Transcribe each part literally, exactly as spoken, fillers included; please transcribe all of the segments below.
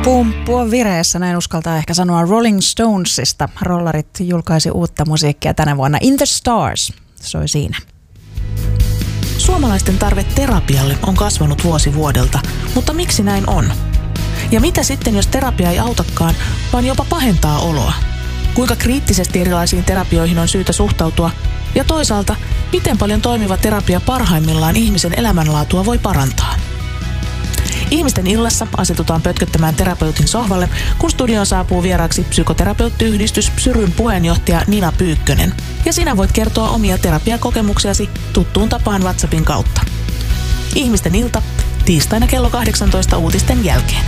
Pumppu on vireessä, näin uskaltaa ehkä sanoa Rolling Stonesista. Rollarit julkaisi uutta musiikkia tänä vuonna. In the Stars soi siinä. Suomalaisten tarve terapialle on kasvanut vuosi vuodelta, mutta miksi näin on? Ja mitä sitten, jos terapia ei autakaan, vaan jopa pahentaa oloa? Kuinka kriittisesti erilaisiin terapioihin on syytä suhtautua? Ja toisaalta, miten paljon toimiva terapia parhaimmillaan ihmisen elämänlaatua voi parantaa? Ihmisten illassa asetutaan pötköttämään terapeutin sohvalle, kun studioon saapuu vieraaksi psykoterapeuttiyhdistys Psyryn puheenjohtaja Nina Pyykkönen. Ja sinä voit kertoa omia terapiakokemuksiasi tuttuun tapaan WhatsAppin kautta. Ihmisten ilta, tiistaina kello kahdeksantoista uutisten jälkeen.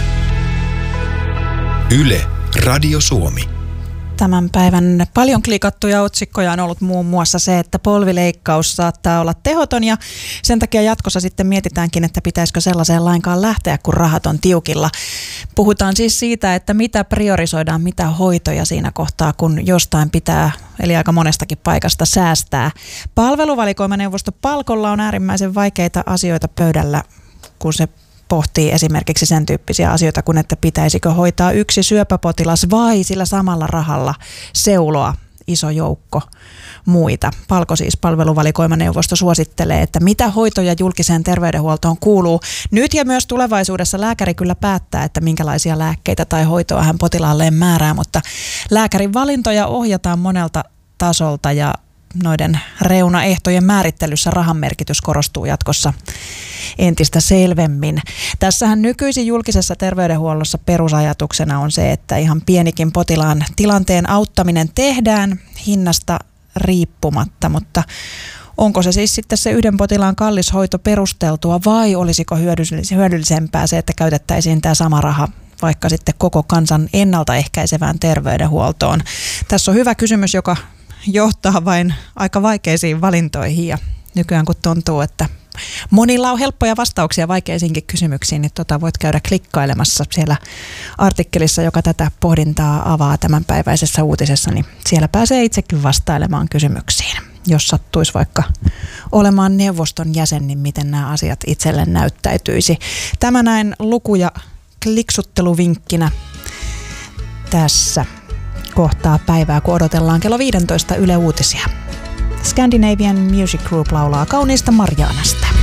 Yle, Radio Suomi. Tämän päivän paljon klikattuja otsikkoja on ollut muun muassa se, että polvileikkaus saattaa olla tehoton ja sen takia jatkossa sitten mietitäänkin, että pitäisikö sellaiseen lainkaan lähteä, kun rahat on tiukilla. Puhutaan siis siitä, että mitä priorisoidaan, mitä hoitoja siinä kohtaa, kun jostain pitää, eli aika monestakin paikasta säästää. Palveluvalikoimaneuvosto Palkolla on äärimmäisen vaikeita asioita pöydällä, kun se pohtii esimerkiksi sen tyyppisiä asioita kuin, että pitäisikö hoitaa yksi syöpäpotilas vai sillä samalla rahalla seuloa iso joukko muita. Palko siis palveluvalikoimaneuvosto suosittelee, että mitä hoitoja julkiseen terveydenhuoltoon kuuluu. Nyt ja myös tulevaisuudessa lääkäri kyllä päättää, että minkälaisia lääkkeitä tai hoitoa hän potilaalleen määrää, mutta lääkärin valintoja ohjataan monelta tasolta ja noiden reunaehtojen määrittelyssä rahan merkitys korostuu jatkossa entistä selvemmin. Tässähän nykyisin julkisessa terveydenhuollossa perusajatuksena on se, että ihan pienikin potilaan tilanteen auttaminen tehdään hinnasta riippumatta, mutta onko se siis sitten se yhden potilaan kallis hoito perusteltua vai olisiko hyödyllisempää se, että käytettäisiin tämä sama raha vaikka sitten koko kansan ennaltaehkäisevään terveydenhuoltoon? Tässä on hyvä kysymys, joka johtaa vain aika vaikeisiin valintoihin ja nykyään kun tuntuu, että monilla on helppoja vastauksia vaikeisiinkin kysymyksiin, niin tota voit käydä klikkailemassa siellä artikkelissa, joka tätä pohdintaa avaa tämänpäiväisessä uutisessa, niin siellä pääsee itsekin vastailemaan kysymyksiin. Jos sattuisi vaikka olemaan neuvoston jäsen, niin miten nämä asiat itselle näyttäytyisi. Tämä näin luku- ja kliksutteluvinkkinä tässä kohtaa päivää, kun odotellaan kello viisitoista Yle Uutisia. Scandinavian Music Group laulaa kauniista Marjaanasta.